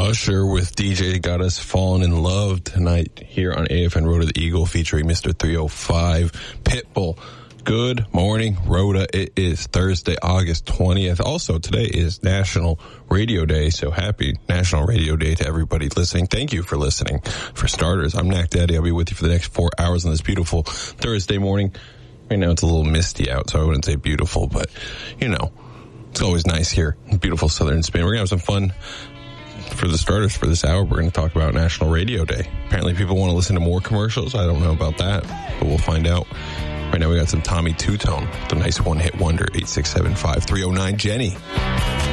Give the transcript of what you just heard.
Usher with DJ Got Us Falling in Love tonight here on AFN Road to the Eagle featuring Mr. 305 Pitbull. Good morning, Rhoda. It is Thursday, August 20th. Also, today is National Radio Day, so happy National Radio Day to everybody listening. Thank you for listening. For starters, I'm Knack Daddy. I'll be with you for the next 4 hours on this beautiful Thursday morning. Right now, it's a little misty out, so I wouldn't say beautiful, but, you know, it's always nice here. Beautiful southern Spain. We're going to have some fun. For the starters, for this hour, we're going to talk about National Radio Day. Apparently, people want to listen to more commercials. I don't know about that, but we'll find out. Right now, we got some Tommy Two-Tone, the nice one-hit wonder, 867-5309. Jenny.